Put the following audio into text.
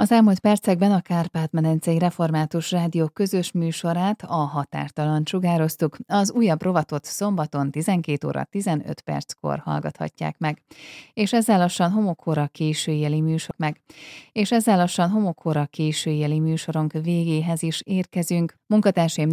Az elmúlt percekben a Kárpát-medencei Református Rádió közös műsorát, a Határtalant sugároztuk. Az újabb rovatot szombaton 12 óra 15 perckor hallgathatják meg. És ezzel lassan homokóra későjeli műsorunk végéhez is érkezünk. Munkatársaim